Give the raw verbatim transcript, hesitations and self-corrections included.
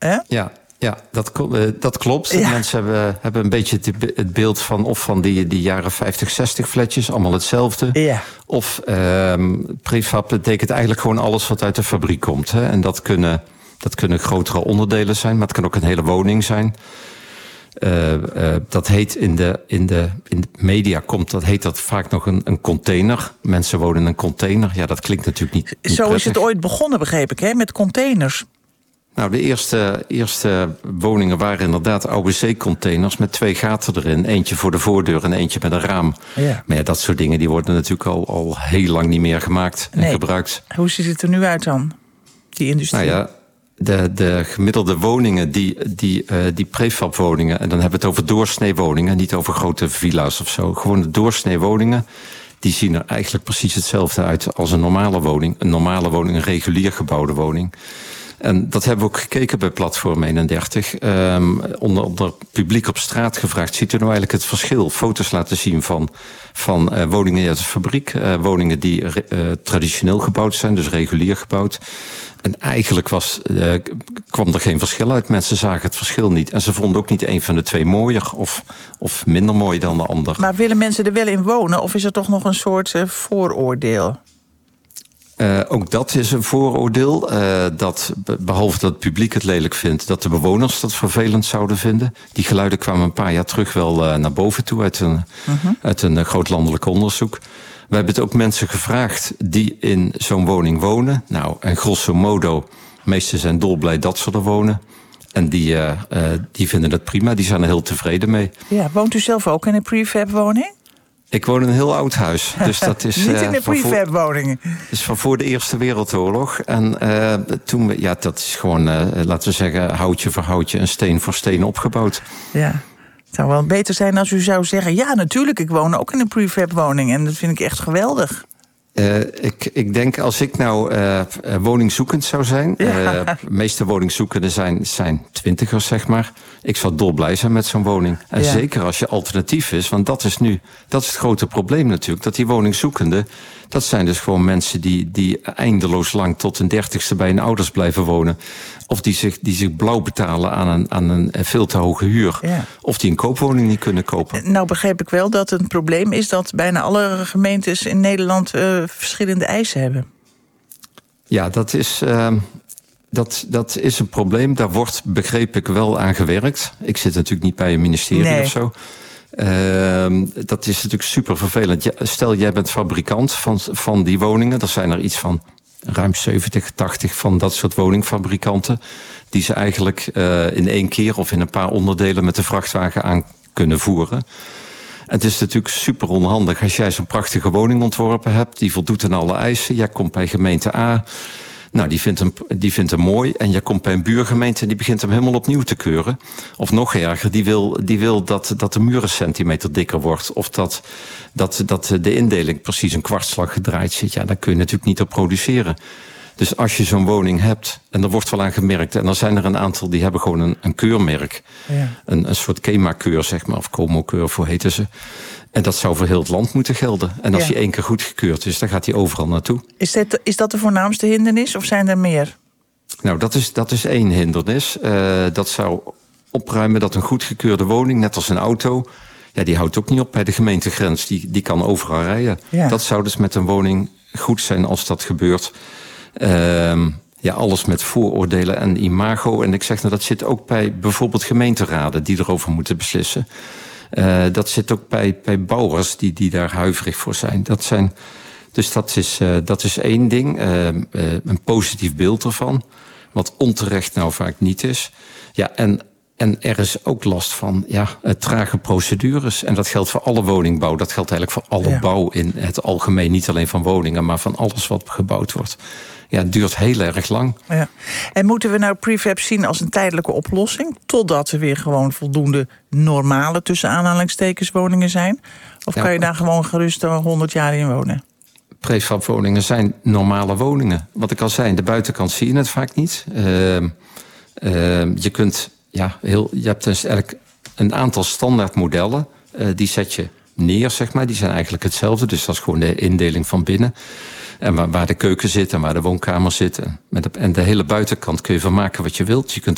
Hè? Ja. Ja, dat, dat klopt. Ja. Mensen hebben, hebben een beetje het beeld van... of van die, die jaren vijftig, zestig flatjes, allemaal hetzelfde. Ja. Of um, prefab betekent eigenlijk gewoon alles wat uit de fabriek komt. Hè? En dat kunnen, dat kunnen grotere onderdelen zijn, maar het kan ook een hele woning zijn. Uh, uh, dat heet in de, in, de, in de media komt, dat heet dat vaak nog een, een container. Mensen wonen in een container. Ja, dat klinkt natuurlijk niet, niet Zo prettig. is het ooit begonnen, begreep ik, hè? Met containers. Nou, de eerste, eerste woningen waren inderdaad oude zeecontainers met twee gaten erin. Eentje voor de voordeur en eentje met een raam. Ja. Maar ja, dat soort dingen die worden natuurlijk al, al heel lang niet meer gemaakt en nee. gebruikt. Hoe ziet het er nu uit dan, die industrie? Nou ja, de, de gemiddelde woningen, die, die, uh, die prefabwoningen... en dan hebben we het over doorsneewoningen, niet over grote villa's of zo. Gewoon de doorsneewoningen, die zien er eigenlijk precies hetzelfde uit als een normale woning. Een normale woning, een regulier gebouwde woning. En dat hebben we ook gekeken bij Platform eenendertig. Um, onder, onder publiek op straat gevraagd. Ziet u nou eigenlijk het verschil? Foto's laten zien van, van uh, woningen uit de fabriek. Uh, woningen die uh, traditioneel gebouwd zijn, dus regulier gebouwd. En eigenlijk was, uh, kwam er geen verschil uit. Mensen zagen het verschil niet. En ze vonden ook niet een van de twee mooier of, of minder mooi dan de ander. Maar willen mensen er wel in wonen? Of is er toch nog een soort uh, vooroordeel? Uh, ook dat is een vooroordeel. Uh, dat, behalve dat het publiek het lelijk vindt, dat de bewoners dat vervelend zouden vinden. Die geluiden kwamen een paar jaar terug wel uh, naar boven toe uit een, uh-huh. uit een uh, groot landelijk onderzoek. We hebben het ook mensen gevraagd die in zo'n woning wonen. Nou, en grosso modo, de meesten zijn dolblij dat ze er wonen. En die, uh, uh, die vinden het prima, die zijn er heel tevreden mee. Ja, woont u zelf ook in een prefab-woning? Ik woon in een heel oud huis. Dus dat is, niet in de prefab-woningen. Dat is van voor de Eerste Wereldoorlog. En uh, toen we, ja, dat is gewoon, uh, laten we zeggen, houtje voor houtje en steen voor steen opgebouwd. Ja, het zou wel beter zijn als u zou zeggen, ja, natuurlijk, ik woon ook in een prefab-woning. En dat vind ik echt geweldig. Uh, ik, ik denk als ik nou uh, woningzoekend zou zijn... Ja. Uh, de meeste woningzoekenden zijn, zijn twintigers, zeg maar. Ik zou dolblij zijn met zo'n woning. En ja. Zeker als je alternatief is, want dat is nu... dat is het grote probleem natuurlijk, dat die woningzoekenden... dat zijn dus gewoon mensen die, die eindeloos lang tot hun dertigste bij hun ouders blijven wonen. Of die zich, die zich blauw betalen aan een, aan een veel te hoge huur. Ja. Of die een koopwoning niet kunnen kopen. Nou begreep ik wel dat het een probleem is dat bijna alle gemeentes in Nederland uh, verschillende eisen hebben. Ja, dat is, uh, dat, dat is een probleem. Daar wordt, begreep ik, wel aan gewerkt. Ik zit natuurlijk niet bij een ministerie nee. of zo. Uh, dat is natuurlijk super vervelend. Stel, jij bent fabrikant van, van die woningen. Er zijn er iets van ruim zeventig, tachtig van dat soort woningfabrikanten. Die ze eigenlijk uh, in één keer of in een paar onderdelen met de vrachtwagen aan kunnen voeren. Het is natuurlijk super onhandig als jij zo'n prachtige woning ontworpen hebt. Die voldoet aan alle eisen. Jij komt bij gemeente A. Nou, die vindt, hem, die vindt hem mooi. En je komt bij een buurgemeente en die begint hem helemaal opnieuw te keuren. Of nog erger, die wil, die wil dat, dat de muur een centimeter dikker wordt. Of dat, dat, dat de indeling precies een kwartslag gedraaid zit. Ja, daar kun je natuurlijk niet op produceren. Dus als je zo'n woning hebt, en er wordt wel aan gemerkt... en er zijn er een aantal die hebben gewoon een, een keurmerk. Ja. Een, een soort KEMA-keur, zeg maar, of Como-keur, voor heten ze. En dat zou voor heel het land moeten gelden. En als ja. die één keer goedgekeurd is, dan gaat hij overal naartoe. Is dat, is dat de voornaamste hindernis, of zijn er meer? Nou, dat is, dat is één hindernis. Uh, dat zou opruimen dat een goedgekeurde woning, net als een auto... ja, die houdt ook niet op bij de gemeentegrens. Die, die kan overal rijden. Ja. Dat zou dus met een woning goed zijn als dat gebeurt... Uh, ja, alles met vooroordelen en imago. En ik zeg nou, dat zit ook bij bijvoorbeeld gemeenteraden die erover moeten beslissen. Uh, dat zit ook bij, bij bouwers die, die daar huiverig voor zijn. Dat zijn dus dat is, uh, dat is één ding, uh, uh, een positief beeld ervan. Wat onterecht nou vaak niet is. Ja, en, en er is ook last van ja, uh, trage procedures. En dat geldt voor alle woningbouw. Dat geldt eigenlijk voor alle ja. bouw in het algemeen. Niet alleen van woningen, maar van alles wat gebouwd wordt. Ja, het duurt heel erg lang. Ja. En moeten we nou prefab zien als een tijdelijke oplossing... totdat er weer gewoon voldoende normale, tussen aanhalingstekens, woningen zijn? Of ja, kan je daar gewoon gerust honderd jaar in wonen? Prefabwoningen zijn normale woningen. Wat ik al zei, aan de buitenkant zie je het vaak niet. Uh, uh, je kunt, ja, heel, je hebt dus eigenlijk een aantal standaard modellen. Uh, die zet je neer, zeg maar. Die zijn eigenlijk hetzelfde, dus dat is gewoon de indeling van binnen... En waar, waar de keuken zit en waar de woonkamer zit. En, met de, en de hele buitenkant kun je van maken wat je wilt. Je kunt